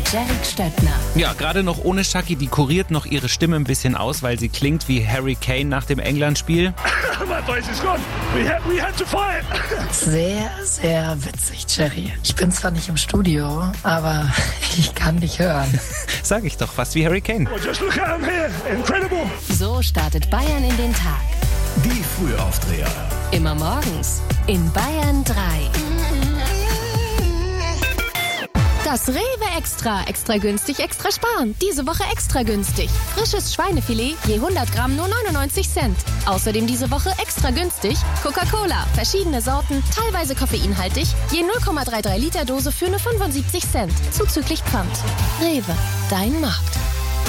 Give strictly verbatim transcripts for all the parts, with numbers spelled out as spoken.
Jarek Stöttner. Ja, gerade noch ohne Shaki, die kuriert noch ihre Stimme ein bisschen aus, weil sie klingt wie Harry Kane nach dem England-Spiel. Sehr, sehr witzig, Jerry. Ich bin zwar nicht im Studio, aber ich kann dich hören. Sag ich doch, fast wie Harry Kane. So startet Bayern in den Tag. Die Frühaufdreher. Immer morgens in Bayern drei. Das Rewe Extra. Extra günstig, extra sparen. Diese Woche extra günstig. Frisches Schweinefilet je hundert Gramm nur neunundneunzig Cent. Außerdem diese Woche extra günstig Coca-Cola. Verschiedene Sorten, teilweise koffeinhaltig. Je null Komma dreiunddreißig Liter Dose für nur fünfundsiebzig Cent. Zuzüglich Pfand. Rewe, dein Markt.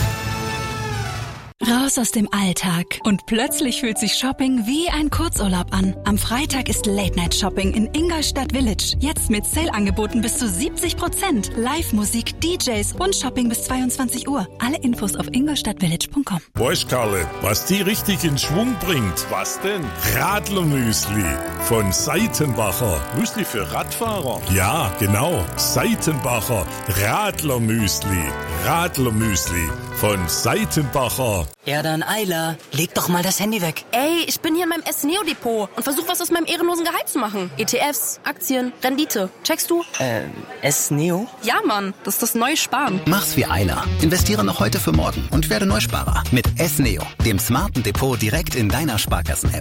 Raus aus dem Alltag. Und plötzlich fühlt sich Shopping wie ein Kurzurlaub an. Am Freitag ist Late-Night-Shopping in Ingolstadt Village. Jetzt mit Sale-Angeboten bis zu siebzig Prozent. Live-Musik, D Js und Shopping bis zweiundzwanzig Uhr. Alle Infos auf ingolstadtvillage punkt com. Weißt, Karle, was die richtig in Schwung bringt? Was denn? Radlermüsli von Seitenbacher. Müsli für Radfahrer? Ja, genau. Seitenbacher Radlermüsli. Radlermüsli von Seitenbacher. Ja, dann Eila, leg doch mal das Handy weg. Ey, ich bin hier in meinem S-Neo-Depot und versuche was aus meinem ehrenlosen Gehalt zu machen. E T Fs, Aktien, Rendite. Checkst du? Äh, S-Neo? Ja, Mann, das ist das neue Sparen. Mach's wie Eila. Investiere noch heute für morgen und werde Neusparer. Mit S-Neo, dem smarten Depot direkt in deiner Sparkassen-App.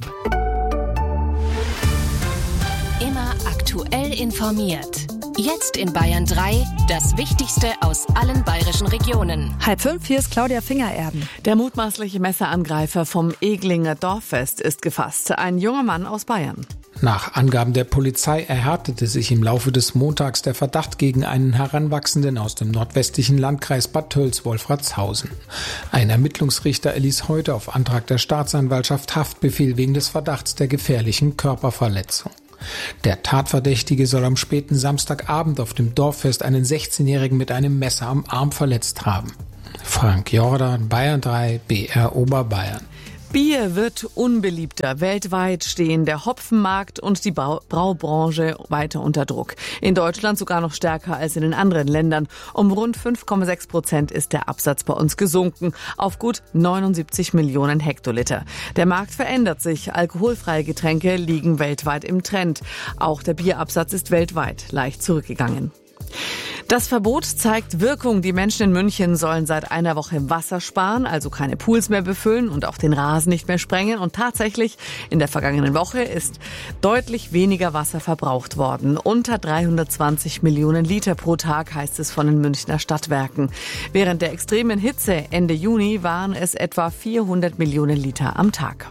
Immer aktuell informiert. Jetzt in Bayern drei, das Wichtigste aus allen bayerischen Regionen. Halb fünf, hier ist Claudia Fingererben. Der mutmaßliche Messerangreifer vom Eglinger Dorffest ist gefasst. Ein junger Mann aus Bayern. Nach Angaben der Polizei erhärtete sich im Laufe des Montags der Verdacht gegen einen Heranwachsenden aus dem nordwestlichen Landkreis Bad Tölz-Wolfratshausen. Ein Ermittlungsrichter erließ heute auf Antrag der Staatsanwaltschaft Haftbefehl wegen des Verdachts der gefährlichen Körperverletzung. Der Tatverdächtige soll am späten Samstagabend auf dem Dorffest einen sechzehnjährigen mit einem Messer am Arm verletzt haben. Frank Jordan, Bayern drei, B R Oberbayern. Bier wird unbeliebter. Weltweit stehen der Hopfenmarkt und die Brau- Braubranche weiter unter Druck. In Deutschland sogar noch stärker als in den anderen Ländern. Um rund fünf Komma sechs Prozent ist der Absatz bei uns gesunken auf gut neunundsiebzig Millionen Hektoliter. Der Markt verändert sich. Alkoholfreie Getränke liegen weltweit im Trend. Auch der Bierabsatz ist weltweit leicht zurückgegangen. Das Verbot zeigt Wirkung. Die Menschen in München sollen seit einer Woche Wasser sparen, also keine Pools mehr befüllen und auch den Rasen nicht mehr sprengen. Und tatsächlich, in der vergangenen Woche ist deutlich weniger Wasser verbraucht worden. Unter dreihundertzwanzig Millionen Liter pro Tag, heißt es von den Münchner Stadtwerken. Während der extremen Hitze Ende Juni waren es etwa vierhundert Millionen Liter am Tag.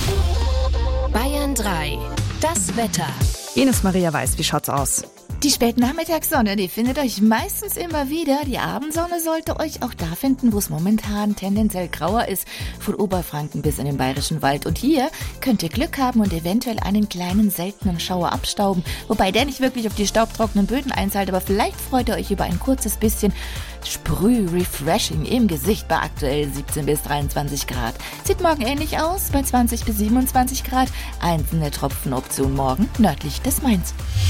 Bayern drei, das Wetter. Ines Maria Weiß, wie schaut's aus? Die Spätnachmittagssonne, die findet euch meistens immer wieder. Die Abendsonne sollte euch auch da finden, wo es momentan tendenziell grauer ist, von Oberfranken bis in den Bayerischen Wald. Und hier könnt ihr Glück haben und eventuell einen kleinen seltenen Schauer abstauben, wobei der nicht wirklich auf die staubtrockenen Böden einzahlt, aber vielleicht freut ihr euch über ein kurzes bisschen Sprüh-Refreshing im Gesicht bei aktuell siebzehn bis dreiundzwanzig Grad. Sieht morgen ähnlich aus, bei zwanzig bis siebenundzwanzig Grad. Einzelne Tropfenoption morgen nördlich des Mains.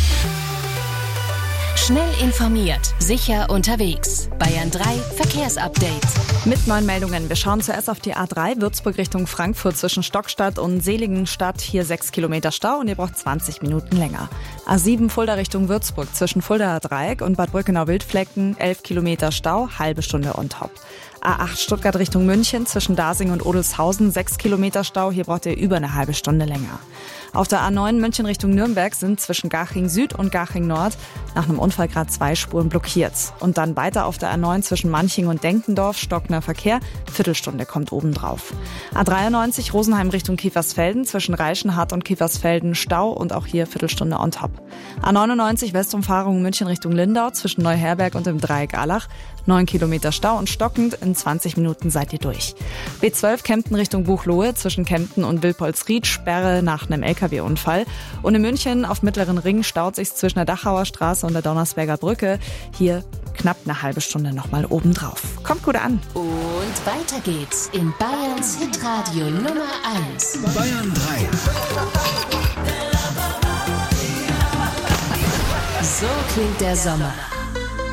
Schnell informiert, sicher unterwegs. Bayern drei Verkehrsupdate. Mit neuen Meldungen. Wir schauen zuerst auf die A drei, Würzburg Richtung Frankfurt zwischen Stockstadt und Seligenstadt. Hier sechs Kilometer Stau und ihr braucht zwanzig Minuten länger. A sieben Fulda Richtung Würzburg zwischen Fuldaer Dreieck und Bad Brückenau-Wildflecken. elf Kilometer Stau, halbe Stunde on top. A acht Stuttgart Richtung München zwischen Dasing und Odelshausen. sechs Kilometer Stau, hier braucht ihr über eine halbe Stunde länger. Auf der A neun München Richtung Nürnberg sind zwischen Garching Süd und Garching Nord nach einem Unfall gerade zwei Spuren blockiert. Und dann weiter auf der A neun zwischen Manching und Denkendorf, stockender Verkehr, Viertelstunde kommt obendrauf. A dreiundneunzig Rosenheim Richtung Kiefersfelden zwischen Reichenhart und Kiefersfelden Stau und auch hier Viertelstunde on top. A neunundneunzig Westumfahrung München Richtung Lindau zwischen Neuherberg und dem Dreieck Allach, neun Kilometer Stau und stockend, in zwanzig Minuten seid ihr durch. B zwölf Kempten Richtung Buchloe zwischen Kempten und Wilpolsried, Sperre nach einem L K W-Unfall. Und in München auf Mittleren Ring staut sich zwischen der Dachauer Straße und der Donnersberger Brücke. Hier knapp eine halbe Stunde nochmal obendrauf. Kommt gut an. Und weiter geht's in Bayerns Hitradio Nummer eins. Bayern drei. So klingt der Sommer.